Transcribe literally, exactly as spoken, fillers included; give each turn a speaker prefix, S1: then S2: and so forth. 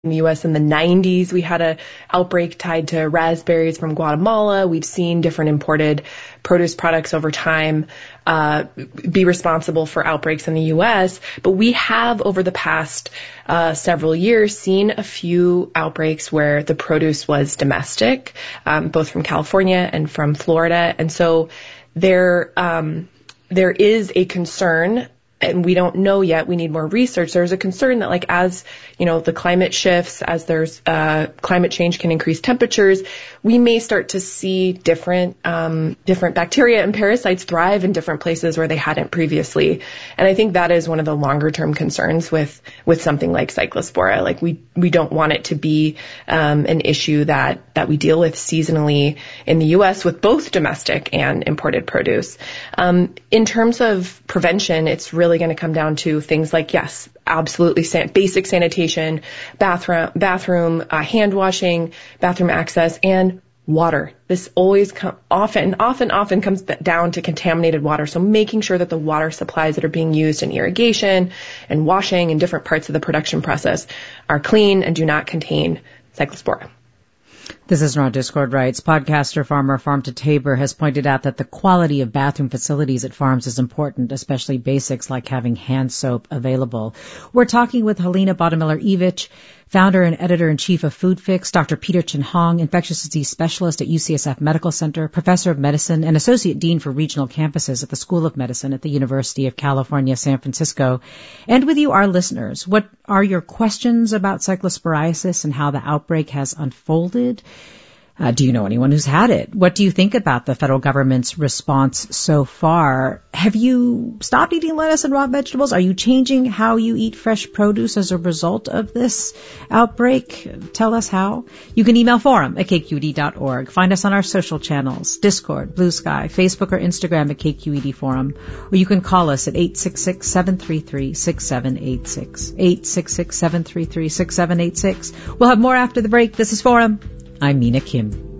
S1: In the U S in the nineties, we had an outbreak tied to raspberries from Guatemala. We've seen different imported produce products over time uh, be responsible for outbreaks in the U S. But we have, over the past uh, several years, seen a few outbreaks where the produce was domestic, um, both from California and from Florida. And so there, um, there is a concern, and we don't know yet, we need more research. There's a concern that, like, as, you know, the climate shifts, as there's, uh, climate change can increase temperatures, we may start to see different, um, different bacteria and parasites thrive in different places where they hadn't previously. And I think that is one of the longer term concerns with, with something like Cyclospora. Like, we, we don't want it to be, um, an issue that, that we deal with seasonally in the U S with both domestic and imported produce. Um, in terms of prevention, it's really going to come down to things like, yes, absolutely san- basic sanitation, bathroom, bathroom, uh, hand washing, bathroom access, and water. This always com- often, often, often comes down to contaminated water. So making sure that the water supplies that are being used in irrigation and washing and different parts of the production process are clean and do not contain Cyclospora.
S2: This is Ron Discord Writes. Podcaster, farmer, Farm to Tabor has pointed out that the quality of bathroom facilities at farms is important, especially basics like having hand soap available. We're talking with Helena Bottomiller-Evich, founder and editor-in-chief of Food Fix, Doctor Peter Chin Hong, infectious disease specialist at U C S F Medical Center, professor of medicine, and associate dean for regional campuses at the School of Medicine at the University of California, San Francisco. And with you, our listeners, what are your questions about cyclosporiasis and how the outbreak has unfolded? Uh, do you know anyone who's had it? What do you think about the federal government's response so far? Have you stopped eating lettuce and raw vegetables? Are you changing how you eat fresh produce as a result of this outbreak? Tell us how. You can email forum at k q e d dot org. Find us on our social channels, Discord, Blue Sky, Facebook, or Instagram at K Q E D Forum. Or you can call us at eight six six, seven three three, six seven eight six. eight six six, seven three three, six seven eight six. We'll have more after the break. This is Forum. I'm Mina Kim.